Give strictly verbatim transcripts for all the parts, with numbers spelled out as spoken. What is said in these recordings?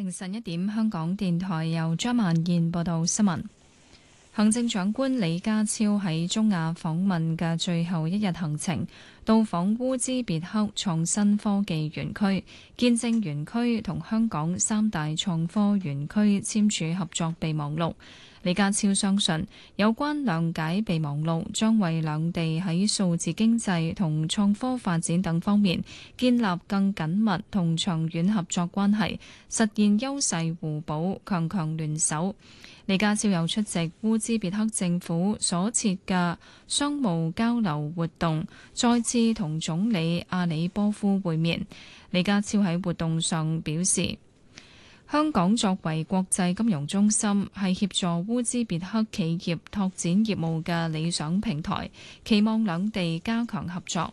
凌晨一點，香港電台由張曼燕報道新聞。行政長官李家超喺中亞訪問嘅最後一日行程，到訪烏茲別克創新科技園區，見證園區同香港三大創科園區簽署合作備忘錄。李家超相信，有關諒解備忘錄將為兩地喺數字經濟同創科發展等方面建立更緊密同長遠合作關係，實現優勢互補、強強聯手。李家超又出席烏茲別克政府所設嘅商務交流活動，再次同總理阿里波夫會面。李家超喺活動上表示，香港作為國際金融中心，係協助烏茲別克企業拓展業務嘅理想平台，期望兩地加強合作。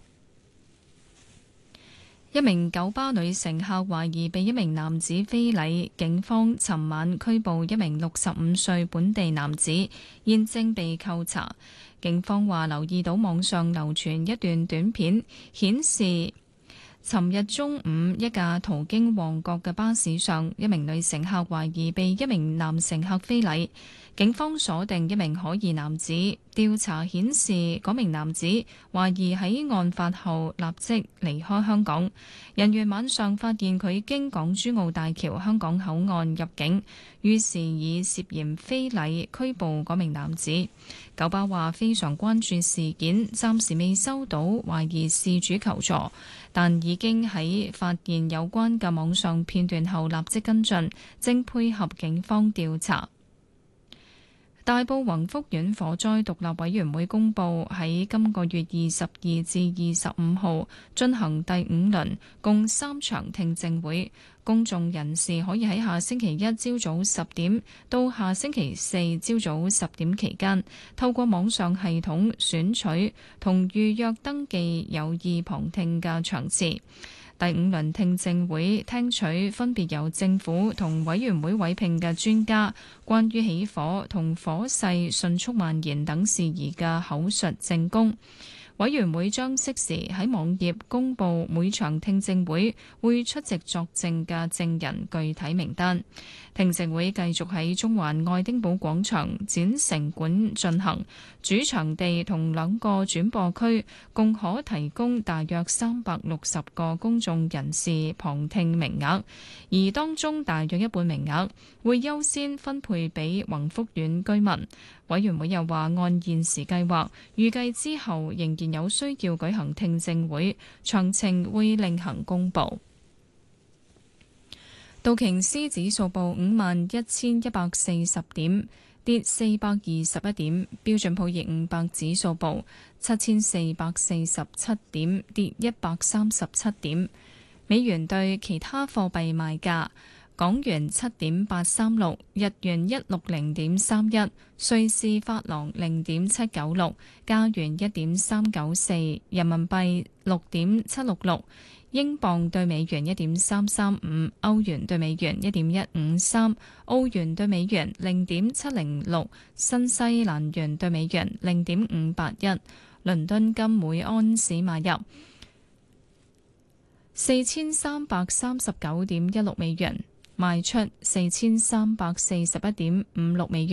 一名九巴女乘客懷疑被一名男子非禮，警方尋晚拘捕一名六十五歲本地男子，現正被扣查。警方話留意到網上流傳一段短片，顯示尋日中午一架途經旺角嘅巴士上，一名女乘客懷疑被一名男乘客非禮。警方鎖定一名可疑男子，調查顯示嗰名男子懷疑喺案發後立即離開香港。人員晚上發現佢經港珠澳大橋香港口岸入境，於是以涉嫌非禮拘捕嗰名男子。九巴話非常關注事件，暫時未收到懷疑事主求助，但已經喺發現有關嘅網上片段後立即跟進，正配合警方調查。大埔宏福苑火災獨立委員會公佈，喺今個月二十二至二十五號進行第五輪共三場聽證會，公眾人士可以喺下星期一朝早十點到下星期四朝早十點期間，透過網上系統選取同預約登記有意旁聽嘅場次。第五輪聽證會聽取分別由政府同委員會委聘嘅專家關於起火同火勢迅速蔓延等事宜嘅口述證供。委員會將適時喺網頁公佈每場聽證會會出席作證嘅證人具體名單。聽證會繼續喺中環愛丁堡廣場展城館進行，主場地同兩個轉播區共可提供大約三百六十個公眾人士旁聽名額，而當中大約一半名額會優先分配俾宏福苑居民。委員會又話，按現時計劃，預計之後仍然有需要舉行聽證會，詳情會另行公佈。道瓊斯指數報五萬一千一百四十點，跌四百二十一點。標準普爾五百指數報七千四百四十七點，跌一百三十七點。美元對其他貨幣賣價：港元七點八三六，日元一六零點三一，瑞士法郎零點七九六，加元一點三九四，人民幣六點七六六。英鎊對美元一點三三五，歐元對美元一點一五三，澳元對美元零點七零六，新西蘭元對美元零點五八一。倫敦金每安士買入四千三百三十九點一六美元，賣出四千三百四十一點五六美元。